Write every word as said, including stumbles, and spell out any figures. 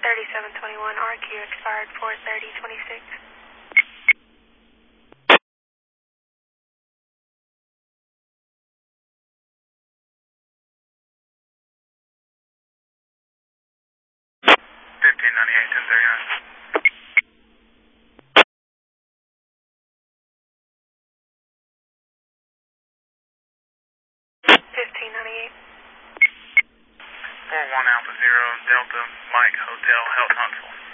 thirty-seven twenty-one, R Q expired four thirty twenty-six. fifteen ninety-eight, ten thirty-nine. fifteen ninety-eight. four one Alpha Zero, Delta, Mike, Hotel, Health Huntsville.